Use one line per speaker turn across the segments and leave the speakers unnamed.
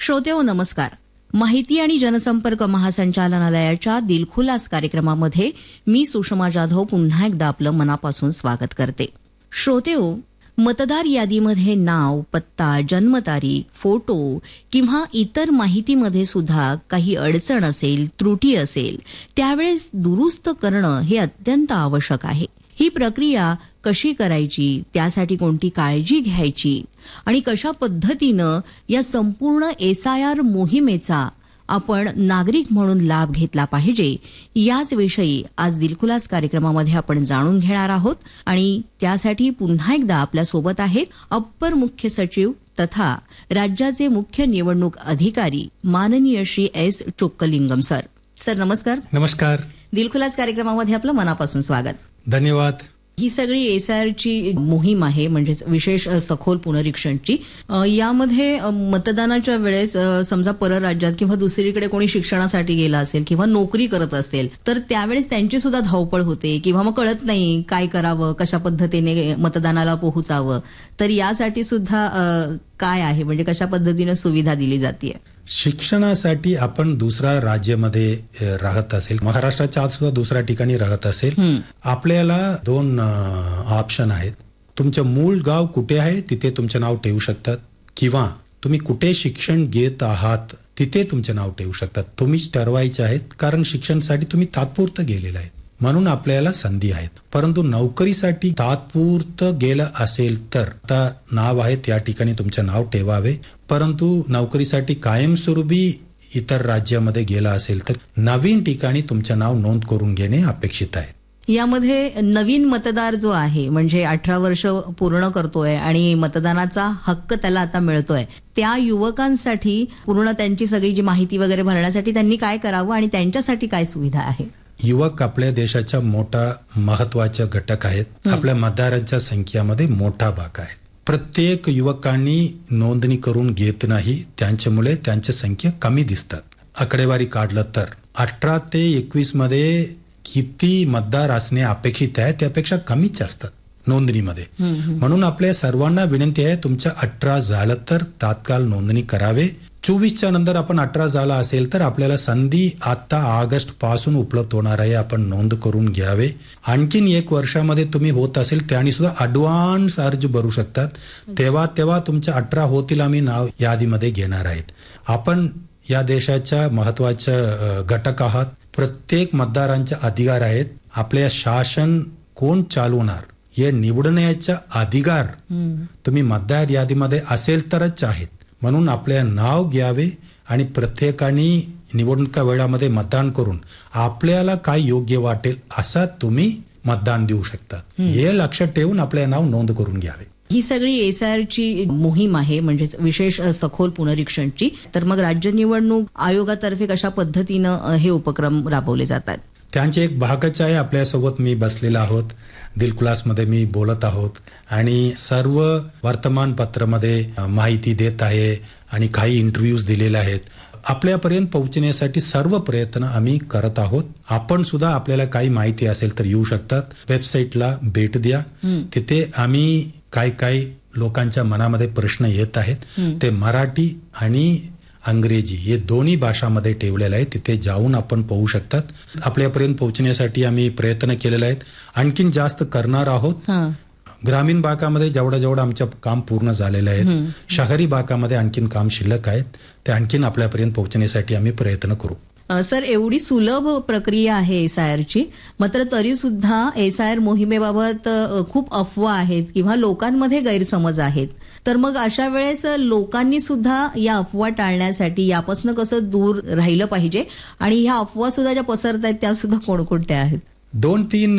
श्रोतेहो नमस्कार. माहिती आणि जनसंपर्क महासंचालनालयाच्या दिलखुलास कार्यक्रमामध्ये मी सुषमा जाधव पुन्हा एकदा आपलं मनापासून स्वागत करते. श्रोतेहो, मतदार यादीमध्ये नाव, पत्ता, जन्मतारीख, फोटो किंवा इतर माहितीमध्ये सुद्धा काही अडचण असेल, त्रुटी असेल, त्यावेळेस दुरुस्त करणं हे अत्यंत आवश्यक आहे. ही प्रक्रिया कशी करायची, त्यासाठी कोणती काळजी घ्यायची आणि कशा पद्धतीनं या संपूर्ण SIR मोहिमेचा आपण नागरिक म्हणून लाभ घेतला पाहिजे, याच विषयी आज दिलखुलास कार्यक्रमामध्ये आपण जाणून घेणार आहोत. आणि त्यासाठी पुन्हा एकदा आपल्या सोबत आहेत अप्पर मुख्य सचिव तथा राज्याचे मुख्य निवडणूक अधिकारी माननीय Shri S. Chockalingam sir. Sir नमस्कार.
नमस्कार.
दिलखुलास कार्यक्रमामध्ये आपलं मनापासून स्वागत.
धन्यवाद.
ही सगळी SIRची मोहीम आहे, म्हणजेच विशेष सखोल पुनरीक्षणची. यामध्ये मतदानाच्या वेळेस समजा परराज्यात किंवा दुसरीकडे कोणी शिक्षणासाठी गेला असेल किंवा नोकरी करत असेल तर त्यावेळेस त्यांची सुद्धा धावपळ होते किंवा मग कळत नाही काय करावं, कशा पद्धतीने मतदानाला पोहोचावं. तर यासाठी सुद्धा काय आहे, म्हणजे कशा पद्धतीने सुविधा दिली जाते?
शिक्षणासाठी आपण दुसऱ्या राज्यामध्ये राहत असेल, महाराष्ट्राच्या आत सुद्धा दुसऱ्या ठिकाणी राहत असेल, आपल्याला दोन ऑप्शन आहेत. तुमचं मूळ गाव कुठे आहे तिथे तुमचं नाव ठेवू शकतात, किंवा तुम्ही कुठे शिक्षण घेत आहात तिथे तुमचं नाव ठेवू शकतात. तुम्हीच ठरवायचे आहेत, कारण शिक्षणासाठी तुम्ही तात्पुरतं गेलेलं आहे म्हणून आपल्याला संधी आहेत. परंतु नोकरीसाठी तात्पुरतं गेलं असेल तर आता नाव आहे त्या ठिकाणी तुमचं नाव ठेवावे. परंतु नोकरीसाठी कायमस्वरूपी इतर राज्यामध्ये गेला असेल तर नवीन ठिकाणी तुमचं नाव नोंद करून घेणे अपेक्षित आहे.
यामध्ये नवीन मतदार जो आहे, म्हणजे 18 वर्ष पूर्ण करतोय आणि मतदानाचा हक्क त्याला आता मिळतोय, त्या युवकांसाठी पूर्ण त्यांची सगळी जी माहिती वगैरे भरण्यासाठी त्यांनी काय करावं आणि त्यांच्यासाठी काय सुविधा आहे?
युवक आपल्या देशाचा मोठा महत्वाचा घटक आहेत. आपल्या मतदारांच्या संख्येमध्ये मोठा भाग आहे. प्रत्येक युवकांनी नोंदणी करून घेत नाही, त्यांच्यामुळे त्यांची संख्या कमी दिसतात. आकडेवारी काढलं तर 18 ते 21 मध्ये किती मतदार असणे अपेक्षित आहे त्यापेक्षा कमीच असतात नोंदणीमध्ये. म्हणून आपल्या सर्वांना विनंती आहे, तुमच्या 18 झालं तर तात्काळ नोंदणी करावे. 24च्या नंतर आपण 18 झाला असेल तर आपल्याला संधी आता ऑगस्ट पासून उपलब्ध होणार आहे, आपण नोंद करून घ्यावे. आणखीन 1 वर्षामध्ये तुम्ही होत असेल त्याने सुद्धा ॲडव्हान्स अर्ज भरू शकतात. तेव्हा तुमच्या 18 होतील, आम्ही नाव यादीमध्ये घेणार आहेत. आपण या देशाच्या महत्वाच्या घटक आहात. प्रत्येक मतदारांचा अधिकार आहेत. आपल्या शासन कोण चालवणार हे निवडण्याचा अधिकार तुम्ही मतदार यादीमध्ये असेल तरच आहेत. म्हणून आपले नाव घ्यावे आणि प्रत्येकाने निवडणुका वेळामध्ये मतदान करून आपल्याला काय योग्य वाटेल असा तुम्ही मतदान देऊ शकता. हे लक्षात ठेवून आपले नाव नोंद करून घ्यावे.
ही सगळी SIRची मोहीम आहे, म्हणजेच विशेष सखोल पुनरीक्षणची. तर मग राज्य निवडणूक आयोगातर्फे कशा पद्धतीनं हे उपक्रम राबवले जातात?
त्यांचे एक भागच आहे. आपल्यासोबत मी बसलेला आहोत, दिलखुलासमध्ये मी बोलत आहोत आणि सर्व वर्तमानपत्रामध्ये माहिती देत आहे आणि काही इंटरव्ह्यूज दिलेले आहेत. आपल्यापर्यंत पोहोचण्यासाठी सर्व प्रयत्न आम्ही करत आहोत. आपण सुद्धा आपल्याला काही माहिती असेल तर येऊ शकतात. वेबसाईटला भेट द्या. तिथे आम्ही काय लोकांच्या मनामध्ये प्रश्न येत आहेत ते मराठी आणि अंग्रेजी हे दोन्ही भाषामध्ये ठेवलेलं आहे. तिथे जाऊन आपण पाहू शकतात. आपल्यापर्यंत पोहोचण्यासाठी आम्ही प्रयत्न केलेले आहेत, आणखीन जास्त करणार आहोत. ग्रामीण भागामध्ये जेवढं आमचं काम पूर्ण झालेलं आहे, शहरी भागामध्ये आणखीन काम शिल्लक आहेत, ते आणखीन आपल्यापर्यंत पोहोचण्यासाठी आम्ही प्रयत्न करू.
सर, एवढी सुलभ प्रक्रिया आहे SIRची, मात्र तरी सुद्धा SIR मोहिमेबाबत खूप अफवा आहेत किंवा लोकांमध्ये गैरसमज आहेत. तर मग अशा वेळेस लोकांनी सुद्धा या अफवा टाळण्यासाठी यापासून कसं दूर राहिलं पाहिजे आणि ह्या अफवा सुद्धा ज्या पसरत आहेत त्या सुद्धा कोणकोणत्या आहेत?
2-3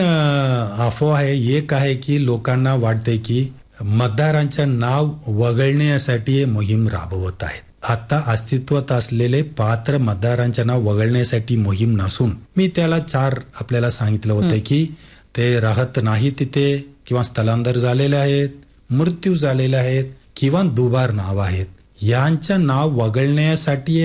अफवा आहे. एक आहे की लोकांना वाटते की मतदारांचं नाव वगळण्यासाठी हे मोहीम राबवत आहेत. आता अस्तित्वात असलेले पात्र मतदारांचे नाव वगळण्यासाठी मोहीम नसून मी त्याला 4 आपल्याला सांगितलं होतं की ते राहत नाही तिथे, किंवा स्थलांतर झालेले आहेत, मृत्यू झालेले आहेत, किंवा दुबार नाव आहेत. यांचं नाव वगळण्यासाठी